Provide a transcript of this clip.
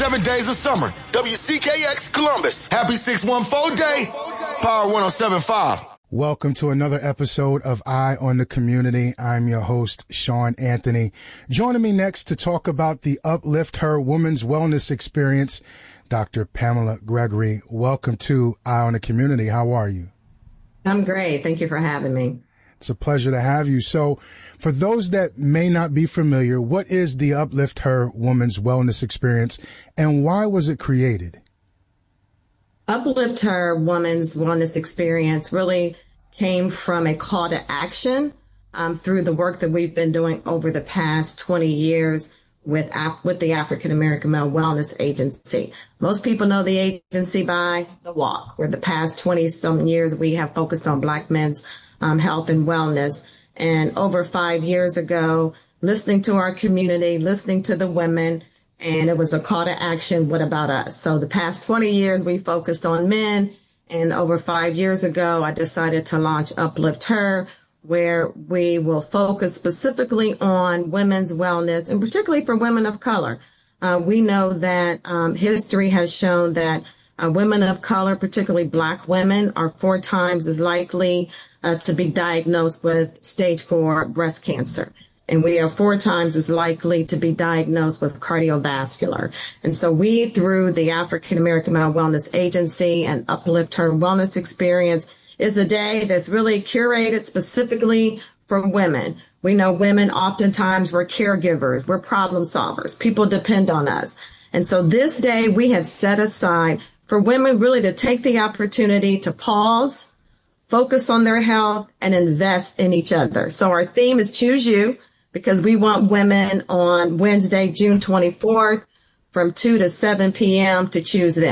7 days of summer. WCKX Columbus. Happy 614 day. Power 107.5. Welcome to another episode of Eye on the Community. I'm your host, Sean Anthony. Joining me next to talk about the Uplift Her Women's Wellness Experience, Dr. Pamela Gregory. Welcome to Eye on the Community. How are you? I'm great. Thank you for having me. It's a pleasure to have you. So for those that may not be familiar, what is the Uplift Her Women's Wellness Experience and why was it created? Uplift Her Women's Wellness Experience really came from a call to action through the work that we've been doing over the past 20 years with the African American Male Wellness Agency. Most people know the agency by the walk, where the past 20-some years we have focused on Black men's health and wellness. And over 5 years ago, listening to our community, listening to the women, and it was a call to action, what about us? So the past 20 years, we focused on men. And over 5 years ago, I decided to launch Uplift Her, where we will focus specifically on women's wellness, and particularly for women of color. We know that history has shown that women of color, particularly Black women, are 4 times as likely to be diagnosed with stage 4 breast cancer. And we are 4 times as likely to be diagnosed with cardiovascular. And so we, through the African American Male Wellness Agency and Uplift Her Wellness Experience, is a day that's really curated specifically for women. We know women oftentimes we're caregivers, we're problem solvers. People depend on us. And so this day we have set aside for women really to take the opportunity to pause, focus on their health, and invest in each other. So our theme is Choose You, because we want women on Wednesday, June 24th, from 2 to 7 p.m. to choose them.